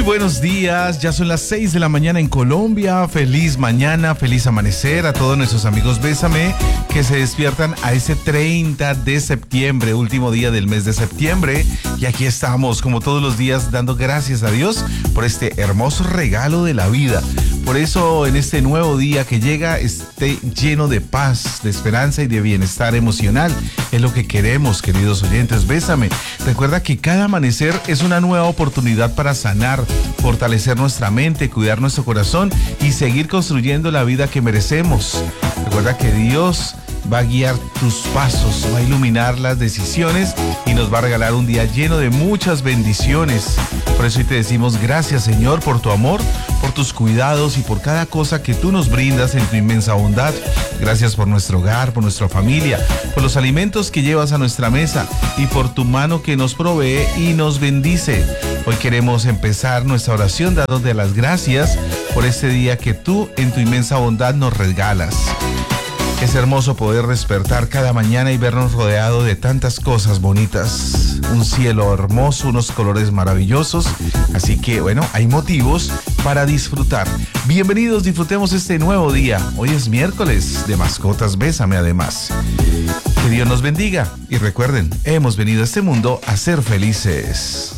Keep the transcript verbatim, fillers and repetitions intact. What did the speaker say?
buenos días, ya son las seis de la mañana en Colombia. Feliz mañana, feliz amanecer a todos nuestros amigos Bésame que se despiertan a ese treinta de septiembre, último día del mes de septiembre. Y aquí estamos, como todos los días, dando gracias a Dios por este hermoso regalo de la vida. Por eso, en este nuevo día que llega, esté lleno de paz, de esperanza y de bienestar emocional. Es lo que queremos, queridos oyentes. Bésame. Recuerda que cada amanecer es una nueva oportunidad para sanar, fortalecer nuestra mente, cuidar nuestro corazón y seguir construyendo la vida que merecemos. Recuerda que Dios va a guiar tus pasos, va a iluminar las decisiones y nos va a regalar un día lleno de muchas bendiciones. Por eso hoy te decimos gracias, Señor, por tu amor, por tus cuidados y por cada cosa que tú nos brindas en tu inmensa bondad. Gracias por nuestro hogar, por nuestra familia, por los alimentos que llevas a nuestra mesa y por tu mano que nos provee y nos bendice. Hoy queremos empezar nuestra oración dándote las gracias por este día que tú en tu inmensa bondad nos regalas. Es hermoso poder despertar cada mañana y vernos rodeados de tantas cosas bonitas. Un cielo hermoso, unos colores maravillosos. Así que, bueno, hay motivos para disfrutar. Bienvenidos, disfrutemos este nuevo día. Hoy es miércoles de Mascotas Bésame además. Que Dios nos bendiga. Y recuerden, hemos venido a este mundo a ser felices.